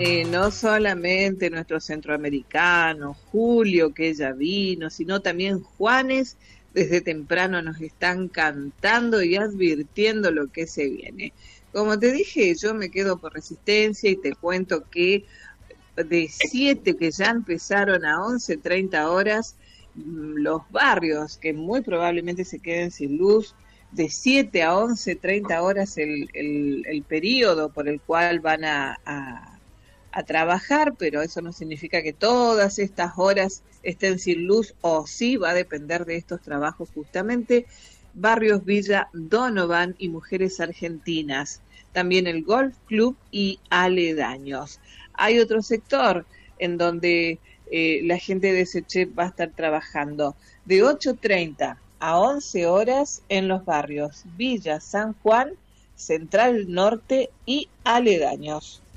No solamente nuestro centroamericano, Julio, que ya vino, sino también Juanes, desde temprano nos están cantando y advirtiendo lo que se viene. Como te dije, yo me quedo por Resistencia y te cuento que de 7 que ya empezaron a 11:30 horas, los barrios que muy probablemente se queden sin luz, de 7 a 11:30 horas el periodo por el cual van a trabajar, pero eso no significa que todas estas horas estén sin luz, o sí va a depender de estos trabajos justamente. Barrios Villa Donovan y Mujeres Argentinas, también el Golf Club y aledaños. Hay otro sector en donde la gente de SECHEP va a estar trabajando de 8:30 a 11 horas en los barrios Villa San Juan, Central Norte y aledaños.